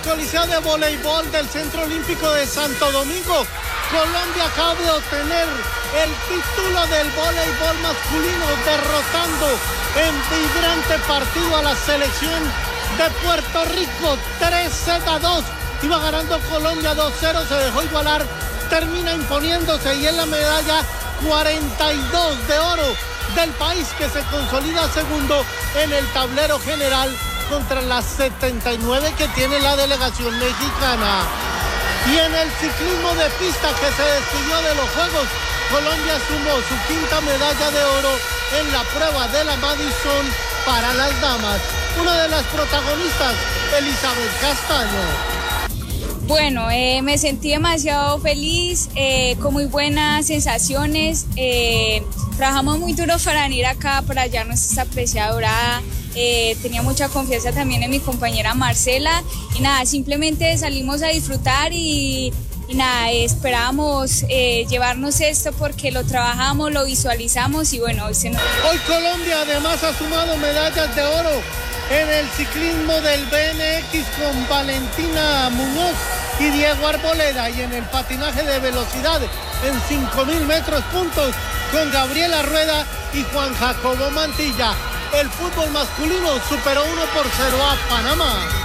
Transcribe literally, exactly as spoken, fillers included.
Coliseo de Voleibol del Centro Olímpico de Santo Domingo, Colombia acaba de obtener el título del voleibol masculino, derrotando en vibrante partido a la selección de Puerto Rico, tres a dos. Iba ganando Colombia dos cero, se dejó igualar, termina imponiéndose y es la medalla cuarenta y dos de oro del país, que se consolida segundo en el tablero general contra las setenta y nueve que tiene la delegación mexicana. Y en el ciclismo de pista, que se despidió de los Juegos, Colombia sumó su quinta medalla de oro en la prueba de la Madison para las damas. Una de las protagonistas, Elizabeth Castaño. Bueno, eh, me sentí demasiado feliz, eh, con muy buenas sensaciones. Eh, trabajamos muy duro para venir acá, para hallarnos esta preciada dorada. Eh, tenía mucha confianza también en mi compañera Marcela. Y nada, simplemente salimos a disfrutar y, y nada, esperábamos eh, llevarnos esto porque lo trabajamos, lo visualizamos y bueno, hoy se nos... Hoy Colombia además ha sumado medallas de oro en el ciclismo del B M X con Valentina Muñoz y Diego Arboleda, y en el patinaje de velocidad en cinco mil metros puntos con Gabriela Rueda y Juan Jacobo Mantilla. El fútbol masculino superó uno por cero a Panamá.